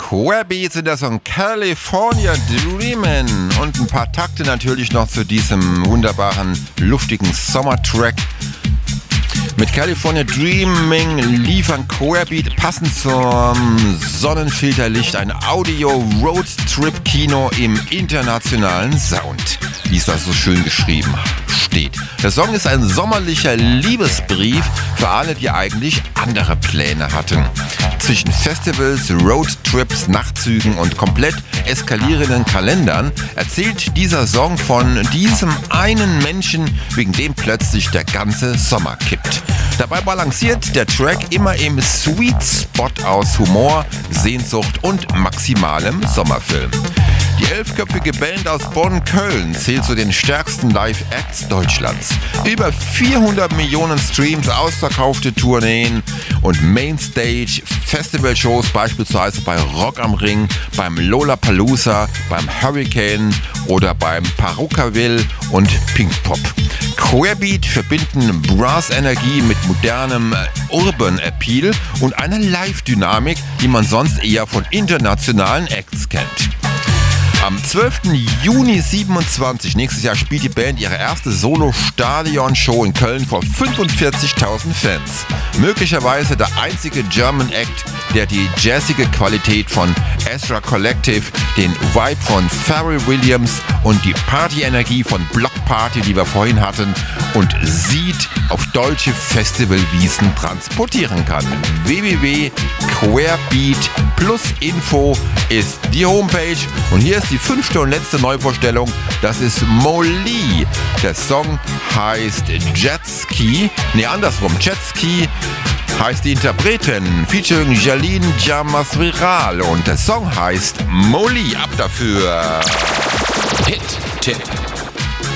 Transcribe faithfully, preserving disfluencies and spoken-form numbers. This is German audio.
Querbeats in der Song California Dreamin' und ein paar Takte natürlich noch zu diesem wunderbaren, luftigen Sommertrack. Mit California Dreaming liefern Querbeat passend zum Sonnenfilterlicht ein Audio-Roadtrip-Kino im internationalen Sound, wie es da so schön geschrieben steht. Der Song ist ein sommerlicher Liebesbrief für alle, die eigentlich andere Pläne hatten. Zwischen Festivals, Roadtrips, Nachtzügen und komplett eskalierenden Kalendern erzählt dieser Song von diesem einen Menschen, wegen dem plötzlich der ganze Sommer kippt. Dabei balanciert der Track immer im Sweet Spot aus Humor, Sehnsucht und maximalem Sommerfilm. Die elfköpfige Band aus Bonn-Köln zählt zu den stärksten Live-Acts Deutschlands. Über vierhundert Millionen Streams, ausverkaufte Tourneen und Mainstage-Festivalshows, beispielsweise bei Rock am Ring, beim Lollapalooza, beim Hurricane oder beim Parucaville und Pinkpop. Querbeat verbinden Brass-Energie mit modernem Urban Appeal und einer Live-Dynamik, die man sonst eher von internationalen Acts kennt. Am zwölften Juni siebenundzwanzig, nächstes Jahr, spielt die Band ihre erste Solo-Stadion-Show in Köln vor fünfundvierzigtausend Fans. Möglicherweise der einzige German Act, der die jazzige Qualität von Ezra Collective, den Vibe von Pharrell Williams und die Party-Energie von Block Party, die wir vorhin hatten, und Seed auf deutsche Festivalwiesen transportieren kann. w w w punkt querbeat plus info ist die Homepage und hier ist die fünfte und letzte Neuvorstellung. Das ist Molly. Der Song heißt Jetski. Ne, andersrum. Jetski heißt die Interpretin, featuring Jalin Jamasviral. Und der Song heißt Molly. Ab dafür. Hit-Tipp.